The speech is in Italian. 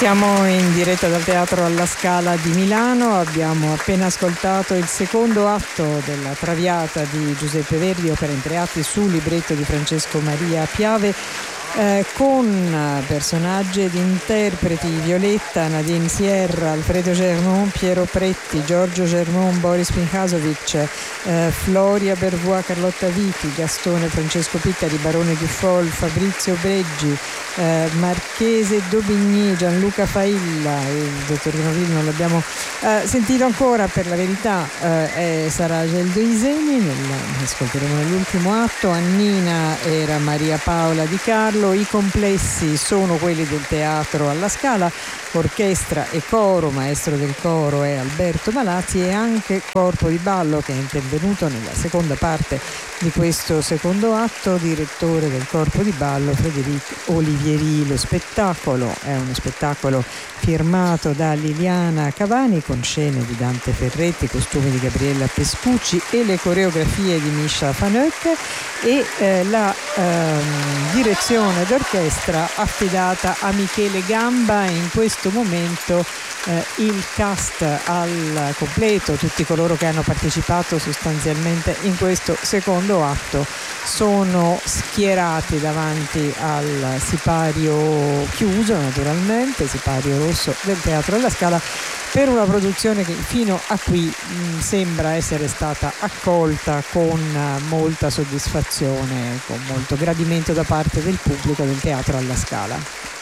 Siamo in diretta dal Teatro alla Scala di Milano, abbiamo appena ascoltato il secondo atto della Traviata di Giuseppe Verdi, opera in 3 atti su libretto di Francesco Maria Piave, con personaggi ed interpreti: Violetta, Nadine Sierra, Alfredo Germon, Piero Pretti, Giorgio Germon, Boris Pinchasovic, Floria Bervois, Carlotta Viti, Gastone Francesco Pittari, Barone Duffol, Fabrizio Breggi, Marchese Daubigny, Gianluca Failla. Il dottor Gnoril non l'abbiamo sentito ancora, per la verità è Sarah Geldoiseni, ascolteremo nell'ultimo atto. Annina era Maria Paola Di Carlo. I complessi sono quelli del Teatro alla Scala, orchestra e coro, maestro del coro è Alberto Malazzi, e anche corpo di ballo che è intervenuto nella seconda parte di questo secondo atto, direttore del corpo di ballo Frédéric Olivieri. Lo spettacolo è uno spettacolo firmato da Liliana Cavani, con scene di Dante Ferretti, costumi di Gabriella Pescucci e le coreografie di Misha Fanöck, e la direzione d'orchestra affidata a Michele Gamba. In questo momento il cast al completo, tutti coloro che hanno partecipato sostanzialmente in questo secondo atto, sono schierati davanti al sipario chiuso, naturalmente, sipario rosso del Teatro alla Scala, per una produzione che fino a qui sembra essere stata accolta con molta soddisfazione, con molto gradimento da parte del pubblico del Teatro alla Scala.